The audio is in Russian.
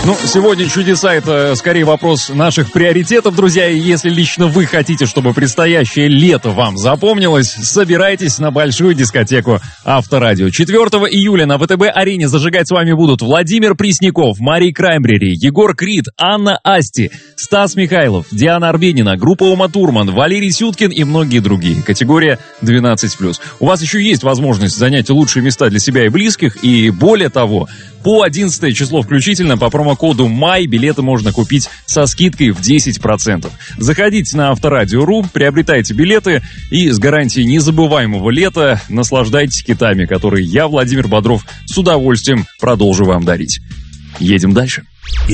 Ну, сегодня чудеса — это скорее вопрос наших приоритетов, друзья. И если лично вы хотите, чтобы предстоящее лето вам запомнилось, собирайтесь на большую дискотеку Авторадио. 4 июля на ВТБ-арене зажигать с вами будут Владимир Пресняков, Марий Краймбрери, Егор Крид, Анна Асти, Стас Михайлов, Диана Арбенина, группа Ума Турман, Валерий Сюткин и многие другие. Категория 12+. У вас еще есть возможность занять лучшие места для себя и близких. И более того, по 11 число включительно по промокоду МАЙ билеты можно купить со скидкой в 10%. Заходите на Авторадио.ру, приобретайте билеты и с гарантией незабываемого лета наслаждайтесь хитами, которые я, Владимир Бодров, с удовольствием продолжу вам дарить. Едем дальше.